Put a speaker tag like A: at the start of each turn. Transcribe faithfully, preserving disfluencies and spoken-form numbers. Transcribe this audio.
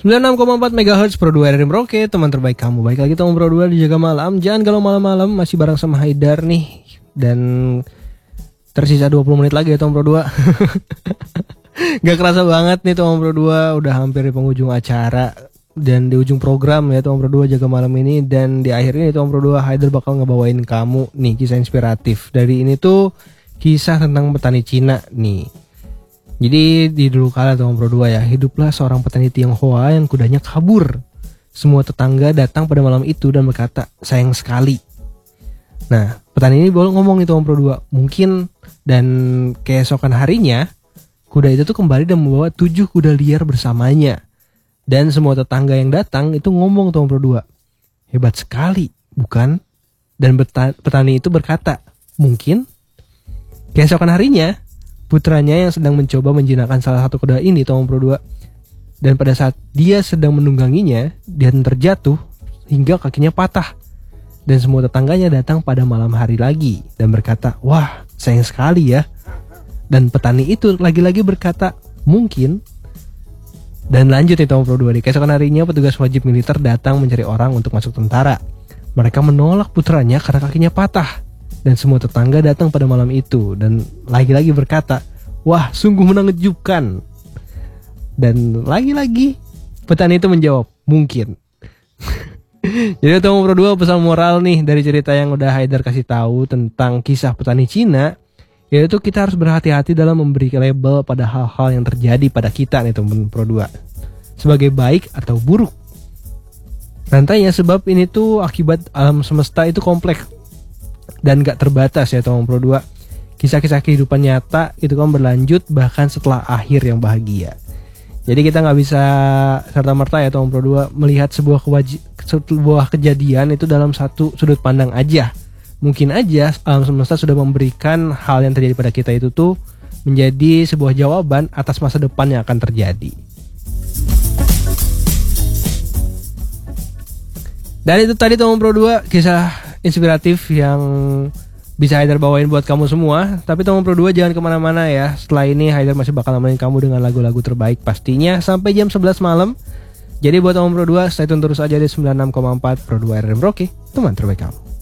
A: sembilan puluh enam koma empat megahertz Pro dua R R Merauke, teman terbaik kamu. Baik lagi teman Pro dua di Jaga Malam. Jangan kalau malam-malam, masih bareng sama Haidar nih. Dan tersisa dua puluh menit lagi ya teman Pro dua. Gak kerasa banget nih teman Pro dua, udah hampir di penghujung acara dan di ujung program ya teman Pro dua Jaga Malam ini. Dan di akhir ini teman Pro dua, Haidar bakal ngebawain kamu nih kisah inspiratif. Dari ini tuh kisah tentang petani Cina nih. Jadi di dulu kala teman Pro dua ya, hiduplah seorang petani Tionghoa yang kudanya kabur. Semua tetangga datang pada malam itu dan berkata, sayang sekali. Nah, petani ini boleh ngomong itu teman Pro dua. Mungkin dan keesokan harinya, kuda itu tuh kembali dan membawa tujuh kuda liar bersamanya. Dan semua tetangga yang datang itu ngomong teman Pro dua. Hebat sekali, bukan? Dan petani itu berkata, mungkin. Keesokan harinya, putranya yang sedang mencoba menjinakkan salah satu kuda ini teman Pro dua. Dan pada saat dia sedang menungganginya, dia terjatuh hingga kakinya patah. Dan semua tetangganya datang pada malam hari lagi dan berkata, wah sayang sekali ya. Dan petani itu lagi-lagi berkata, mungkin. Dan lanjut nih teman Pro dua. Di keesokan harinya petugas wajib militer datang mencari orang untuk masuk tentara. Mereka menolak putranya karena kakinya patah. Dan semua tetangga datang pada malam itu dan lagi-lagi berkata, wah sungguh menakjubkan. Dan lagi-lagi petani itu menjawab, mungkin. Jadi teman Pro dua, pesan moral nih dari cerita yang udah Haidar kasih tahu tentang kisah petani Cina, yaitu kita harus berhati-hati dalam memberi label pada hal-hal yang terjadi pada kita nih teman Pro dua, sebagai baik atau buruk. Rantainya sebab ini tuh akibat alam semesta itu kompleks dan gak terbatas ya teman Pro dua. Kisah-kisah kehidupan nyata itu kan berlanjut bahkan setelah akhir yang bahagia. Jadi kita gak bisa serta-merta ya teman Pro dua melihat sebuah, kewaji- sebuah kejadian itu dalam satu sudut pandang aja. Mungkin aja alam semesta sudah memberikan hal yang terjadi pada kita itu tuh menjadi sebuah jawaban atas masa depan yang akan terjadi. Dan itu tadi teman Pro dua, kisah inspiratif yang bisa Haidar bawain buat kamu semua. Tapi teman Pro dua jangan kemana-mana ya. Setelah ini Haidar masih bakal nemenin kamu dengan lagu-lagu terbaik pastinya sampai jam sebelas malam. Jadi buat teman Pro dua, stay tune terus aja di sembilan puluh enam koma empat Pro dua R R Merauke, teman terbaik kamu.